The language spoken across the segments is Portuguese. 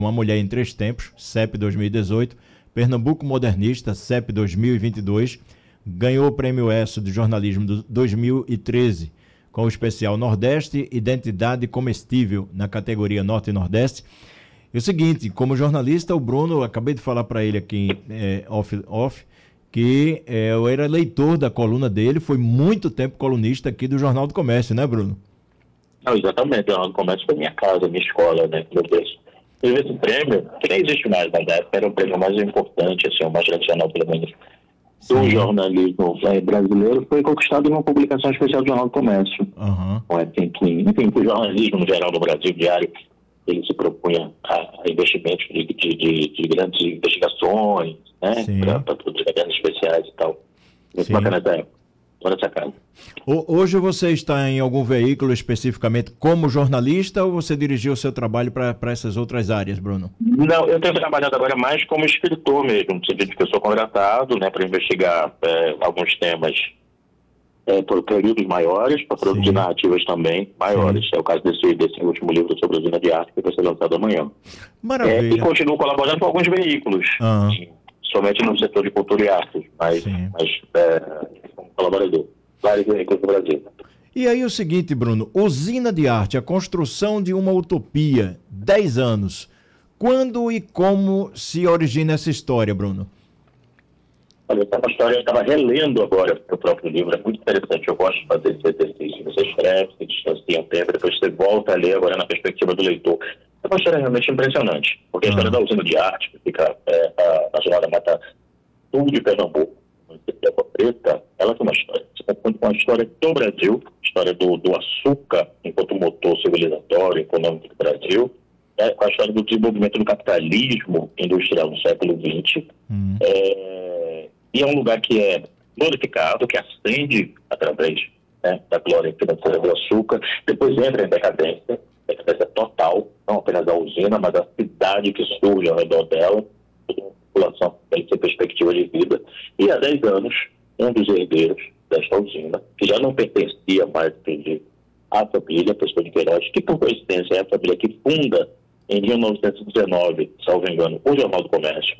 Uma Mulher em Três Tempos, CEP 2018, Pernambuco Modernista, CEP 2022, ganhou o Prêmio ESSO de Jornalismo de 2013, com o especial Nordeste, Identidade Comestível, na categoria Norte e Nordeste. E o seguinte, como jornalista, o Bruno, acabei de falar para ele aqui off, que eu era leitor da coluna dele, foi muito tempo colunista aqui do Jornal do Comércio, né, Bruno? Não, exatamente, o Jornal do Comércio foi minha casa, minha escola, né, meu Deus. Esse prêmio, que nem existe mais, mas na época era o prêmio mais importante, assim, o mais tradicional, pelo menos, do jornalismo brasileiro, foi conquistado em uma publicação especial do Jornal do Comércio. Enfim, o jornalismo no geral no Brasil, diário, ele se propunha a investimentos de grandes investigações, né, para todos os grandes especiais e tal. Muito bacana essa época. Hoje você está em algum veículo especificamente como jornalista ou você dirigiu o seu trabalho para essas outras áreas, Bruno? Não, eu tenho trabalhado agora mais como escritor mesmo, no sentido que eu sou contratado, né, para investigar alguns temas por períodos maiores, para produzir narrativas também maiores. É o caso desse último livro sobre a usina de arte que vai ser lançado amanhã. Maravilha. E continuo colaborando com alguns veículos, somente no setor de cultura e artes, mas como colaborador. Vários veículos do Brasil. E aí o seguinte, Bruno, usina de arte, a construção de uma utopia, 10 anos. Quando e como se origina essa história, Bruno? Olha, essa história eu estava relendo agora o próprio livro, é muito interessante. Eu gosto de fazer esse exercício. Você escreve, se distancia um tempo, depois você volta a ler agora na perspectiva do leitor. É uma história realmente impressionante, porque a história da usina de arte, que fica na Zona da Mata Sul de Pernambuco, Preta, ela tem uma história. Você está contando uma história do Brasil, história do açúcar enquanto motor civilizatório, econômico do Brasil, com a história do desenvolvimento do capitalismo industrial no século XX. E é um lugar que é glorificado, que ascende através da glória financeira do açúcar, depois entra em decadência total, não apenas da usina, mas da cidade que surge ao redor dela, população tem que ter perspectiva de vida. E há 10 anos, um dos herdeiros desta usina, que já não pertencia mais à família Pessoa de Queiroz, que por coincidência é a família que funda em 1919, salvo engano, o Jornal do Comércio.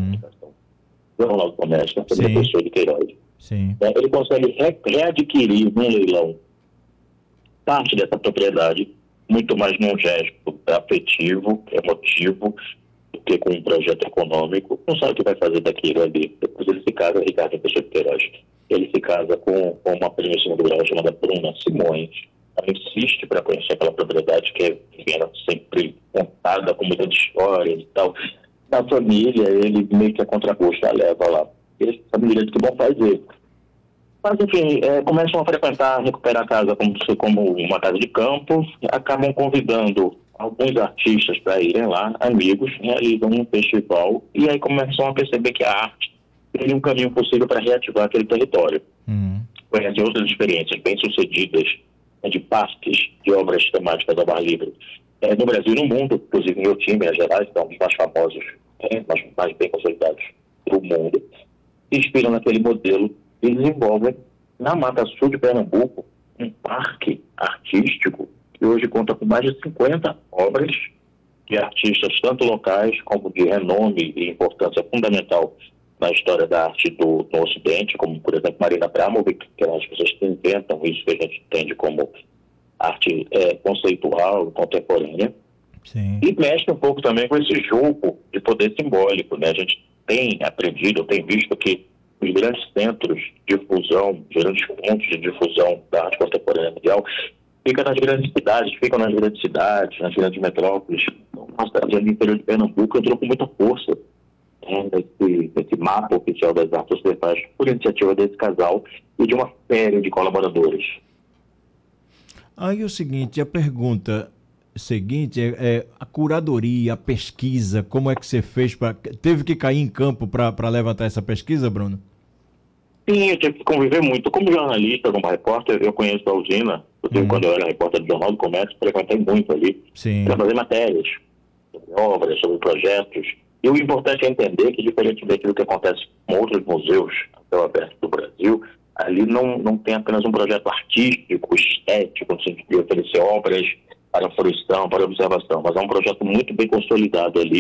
O Jornal do Comércio, a família Pessoa de Queiroz. Ele consegue readquirir num leilão parte dessa propriedade, muito mais num gesto afetivo, emotivo, do que com um projeto econômico. Não sabe o que vai fazer daquilo ali. Depois ele se casa, Ricardo Pessoa de Queiroz. Ele se casa com uma prima do grau chamada Bruna Simões. Ela insiste para conhecer aquela propriedade que era sempre contada com muitas histórias e tal. Na família, ele meio que a contragosto a leva lá. Ele sabe direito o que vão fazer. Mas, enfim, começam a frequentar, recuperar a casa como uma casa de campo, acabam convidando alguns artistas para irem lá, amigos, realizam um festival e aí começam a perceber que a arte tem um caminho possível para reativar aquele território. Conhecem outras experiências bem-sucedidas de parques, de obras temáticas ao ar livre. No Brasil e no mundo, inclusive meu time, Minas Gerais, que é um dos mais famosos, mais bem consolidados do mundo, se inspiram naquele modelo e desenvolvem na Mata Sul de Pernambuco um parque artístico que hoje conta com mais de 50 obras de artistas, tanto locais como de renome e importância fundamental na história da arte no Ocidente, como, por exemplo, Marina Abramovic, que é uma das pessoas que inventam isso que a gente entende como arte conceitual, contemporânea. E mexe um pouco também com esse jogo de poder simbólico, né? A gente tem aprendido, tem visto que os grandes centros de difusão, grandes pontos de difusão da arte contemporânea mundial ficam nas grandes cidades, nas grandes metrópoles. A cidade do interior de Pernambuco entrou com muita força nesse mapa oficial das artes ocidentais por iniciativa desse casal e de uma série de colaboradores. Aí o seguinte, a pergunta seguinte é a curadoria, a pesquisa, como é que você fez? Teve que cair em campo para levantar essa pesquisa, Bruno? Sim, eu tive que conviver muito. Como jornalista, como repórter, eu conheço a usina. Quando eu era repórter do Jornal do Comércio, frequentei muito ali para fazer matérias sobre obras, sobre projetos. E o importante é entender que, diferente daquilo que acontece com outros museus a céu aberto do Brasil, ali não tem apenas um projeto artístico, estético, no sentido de oferecer obras para fruição, para observação, mas é um projeto muito bem consolidado ali,